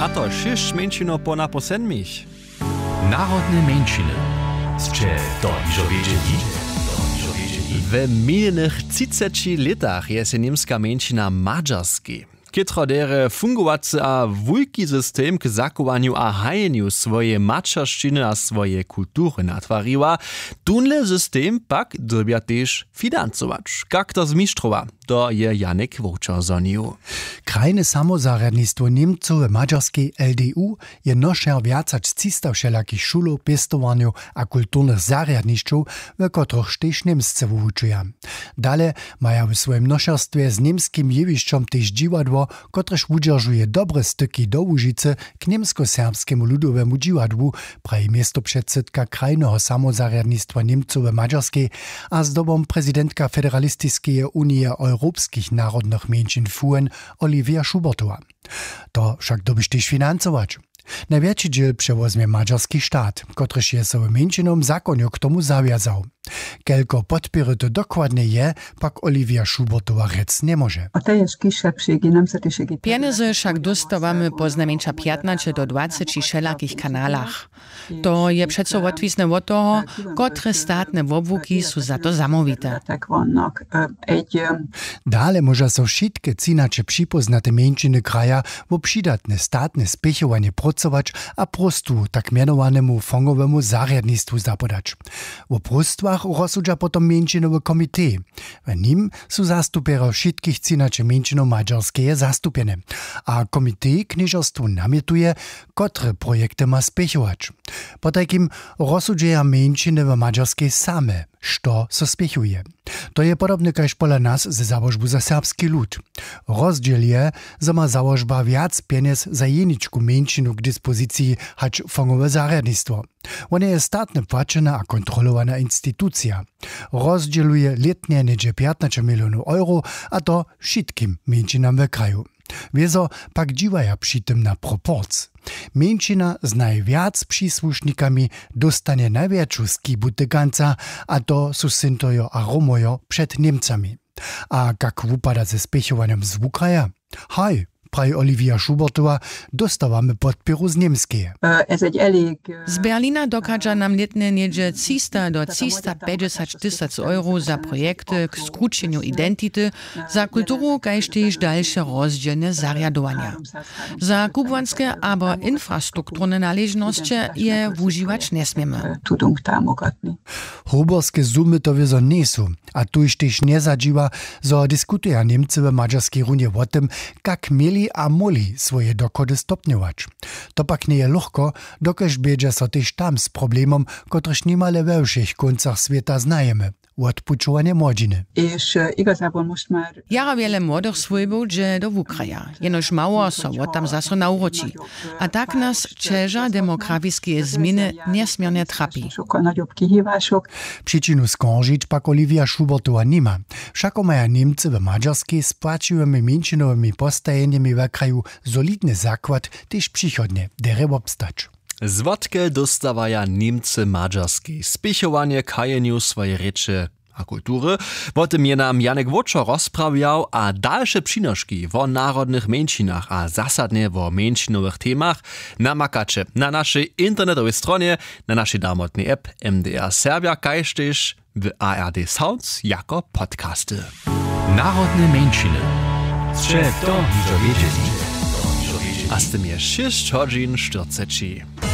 a to 6 mniejszynów po senmich. Narodne mniejszyny. Zcze to iżo wiedzieli? W minionych 30 latach je się niemska mniejszyna mađarski. Kitrodere fungowacy a wujki system k zakowaniu a hajeniu swoje mačarščiny a swoje kultury natwariła, tunle system pak drbja też finansować. Jak to zmistrzowa, to je Janek Wočer zonił. Krajne samozarjadnictwo Niemców w mađarskiej LDU je noszer viacač 300 wszelakich szulów, pestowaniu a kulturnych zarjadnišćów, w których też Niemscy wučuja. Dale maja w swoim noszerstwie z niemskim jewišćom też dziwadło, kotrež udržuje dobre styki do Łužice k niemsko-serbskiemu ludowemu dziwadłu, praje miestopředsedka krajného samozarjadnictwa Niemców w mađarskiej, a zdobom prezidentka Federalistiskiej Unii Europskich Narodnych Mniejszyn FUN Olivia Schubertowa. To však dobyš też finansować. Największy dziel przewozmie mađarski štát, kotrež je sobie mniejszynom zakonju k tomu zawiązał. Kelko podpiery to dokładnie je, pak Olivia Schubertowa rec nie może. Pieniądze však dostawamy po znamieńcza 15 do 20 wszelakich kanalach. To je przeco odwisne od toho, kotre statne obłuki są za to zamówite. Dale może so wszystkie cinacze przypoznate mniejszyny kraja w przydatne statne spěchovanie pracować, a prostu tak mianowanemu fondowemu zarjadnictwu zapodać. W prostwach rozsudza potom mniejszynowe komitee. W nim są zastupera wszystkich cinaczy mniejszynów mađarskie zastupione, a komitee knieżostwu namietuje, kotre projekty ma spěchować. Po takim rozsudzeja mniejszyny w mađarskiej same, što so spěchuje. To je podobne kaž pola nas ze założbu za serbski lud. Rozdziel je, że ma założba viac pieniędzy za jeničku mniejszynu k dyspozycji hać fongowe zarjadnictwo. One je statne płaczena a kontrolowana instytucja. Rozdzieluje letnie niedzie 15 milionów euro, a to wszystkim mniejszynam w kraju. Wiezo pak dziwaja przy tym na proporc. Mniejszyna z najwiac przysłusznikami dostanie największą skibutę ganca, a to są syntojo a romojo przed Niemcami. A jak wupada ze spěchowaniem z Ukraja? Haj, praje Olivia Schubertowa, dostawamy podpieru z niemskiej. Z Berlina dokaża nam letnie niedzie 300 do 350 tysięcy euro za projekty k skróceniu identity, za kulturu, kaž też dalsze rozdzielne zarjadowania. Za kubłanskie albo infrastrukturne należności je używać nie smiemy. Huberskie sumy to wiezo nie są, a tuż też nie zadziwa, że dyskutują Niemcy w mađarskiej runie o tym, jak mieli a moli swoje dochody stopniować. To pak nie je ľahko, dokaż biedzie so też tam z problemom, kotrež niemale we všech koncach świata znajemy. Odpučovanie młodziny. Jara wiele młodych swojbów, że do Ukraja. Jenoż mało so tam zaso nauroci. A tak nas czeża demograficzne zmiany niesmiernie trapi. Przyczynu skoržić pak Olivia Schubertowa nima. Všako maja Niemcy w mađarskiej z płaciłymi mniejszynowymi postajeniami w kraju solidny zakład, też przychodnie dere obstać. Zwodke dostawaja Niemcy mađarski. Spěchovanie kajeniu swoje reče a kultury. O tym je nam Janek Wočer rozprawiał, a dalsze przynożki o narodnych mniejszynach a zasadnie o mniejszynowych temach namakacie na naszej internetowej stronie, na naszej darmotnej app MDR Serbia, kaž też w ARD Sounds jako podcasty. Narodne mniejszyny. Zcze to iżo wiedzieli? A z tym je 6 godzin 40.